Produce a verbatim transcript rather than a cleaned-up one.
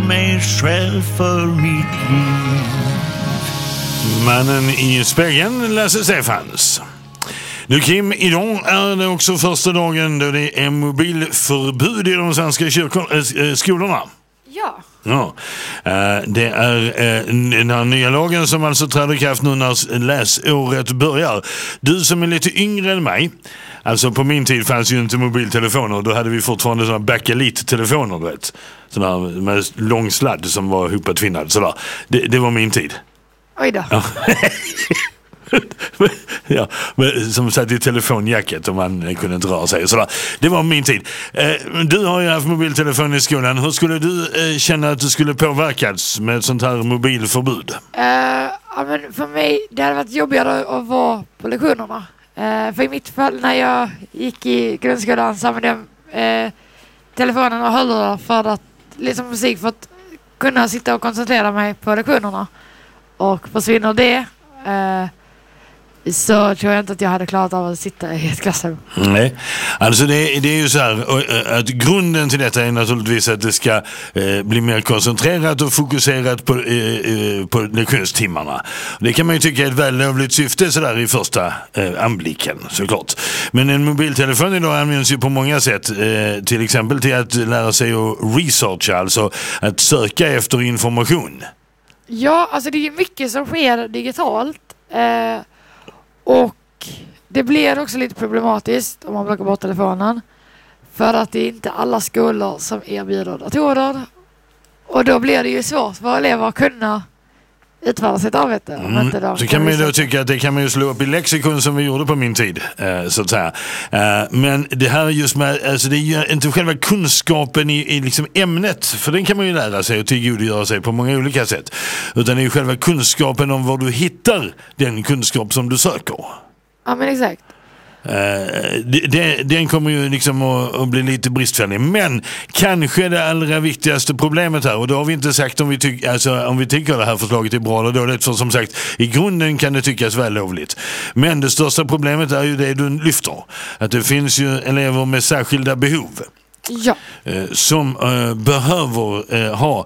mig själv för mitt liv. Mannen i spegeln, Lasse Stefans. Nu Kim, idag är det också första dagen då det är mobilförbud i de svenska kyrkor, äh, skolorna. Ja. Ja. Det är den här nya lagen som alltså träder i kraft nu när läsåret börjar. Du som är lite yngre än mig, alltså på min tid fanns ju inte mobiltelefoner. Då hade vi fortfarande sådana bakelit-telefoner, du vet. Sådana med lång sladd som var ihopatvinnad. Sådär. Det, det var min tid. Oj då. Ja. Ja, men som satt i telefonjacket och man kunde inte röra sig. Sådär. Det var min tid. Du har ju haft mobiltelefon i skolan. Hur skulle du känna att du skulle påverkats med ett sånt här mobilförbud? Uh, ja, men för mig det hade varit jobbigare att vara på lektionerna. Uh, för i mitt fall när jag gick i grundskolan så använde jag uh, telefonen och hörlurar för att liksom musik för att kunna sitta och koncentrera mig på lektionerna. Och försvinner det uh, så tror jag inte att jag hade klarat av att sitta i ett klassrum. Nej, alltså det, det är ju så här att grunden till detta är naturligtvis att det ska eh, bli mer koncentrerat och fokuserat på, eh, på lektionstimmarna. Det kan man ju tycka är ett vällovligt syfte så där i första eh, anblicken, såklart. Men en mobiltelefon idag används ju på många sätt, eh, till exempel till att lära sig att researcha, alltså att söka efter information. Ja, alltså det är mycket som sker digitalt. Eh, Och det blir också lite problematiskt om man plockar bort telefonen. För att det är inte alla skolor som erbjuder datorer. Och då blir det ju svårt för elever att kunna utföra sitt arbete. Mm. Om inte de Så kan man ju då tycka att det kan man ju slå upp i lexikon som vi gjorde på min tid, eh, så att säga. Eh, men det här just med, alltså det är ju inte själva kunskapen i, i liksom ämnet, för den kan man ju lära sig och tillgodogöra sig på många olika sätt. Utan det är ju själva kunskapen om var du hittar den kunskap som du söker. Ja, men exakt. Uh, det, det, den kommer ju liksom att, att bli lite bristfällig. Men kanske det allra viktigaste problemet här, och då har vi inte sagt om vi, tyck, alltså, om vi tycker det här förslaget är bra eller dåligt, för som sagt, i grunden kan det tyckas vällovligt. Men det största problemet är ju det du lyfter, att det finns ju elever med särskilda behov. Ja. Eh, som eh, behöver eh, ha